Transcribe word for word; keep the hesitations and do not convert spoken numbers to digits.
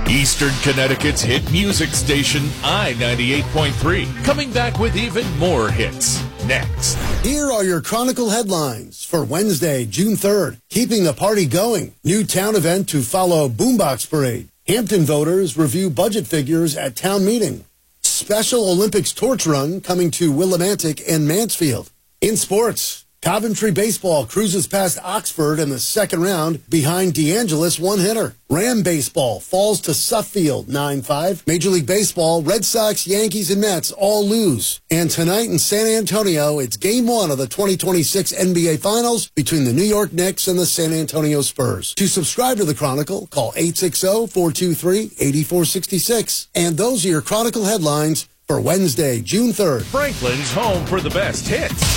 Eastern Connecticut's hit music station, I ninety-eight point three. Coming back with even more hits. Next. Here are your Chronicle headlines for Wednesday, June third. Keeping the party going. New town event to follow Boombox Parade. Hampton voters review budget figures at town meeting. Special Olympics torch run coming to Willimantic and Mansfield. In sports, Coventry baseball cruises past Oxford in the second round behind DeAngelis one-hitter. Ram baseball falls to Suffield nine five. Major League Baseball, Red Sox, Yankees, and Mets all lose. And tonight in San Antonio, it's game one of the twenty twenty-six N B A Finals between the New York Knicks and the San Antonio Spurs. To subscribe to the Chronicle, call eight six zero, four two three, eight four six six. And those are your Chronicle headlines for Wednesday, June third. Franklin's home for the best hits.